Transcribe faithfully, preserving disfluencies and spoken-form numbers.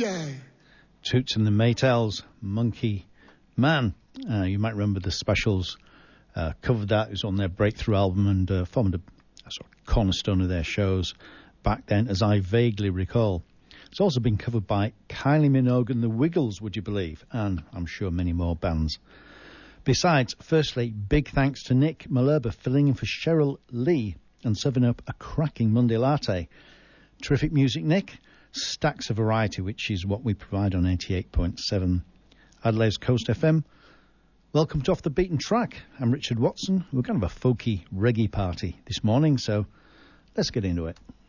J. Toots and the Maytals, Monkey Man. Uh, you might remember the Specials uh, covered that. It was on their breakthrough album and uh, formed a, a sort of cornerstone of their shows back then, as I vaguely recall. It's also been covered by Kylie Minogue and the Wiggles, would you believe? And I'm sure many more bands. Besides, firstly, big thanks to Nick Malerba filling in for Cheryl Lee and serving up a cracking Monday latte. Terrific music, Nick. Stacks of variety, which is what we provide on eighty-eight point seven Adelaide's Coast F M. Welcome to Off the Beaten Track. I'm Richard Watson. We're kind of a folky reggae party this morning, so let's get into it.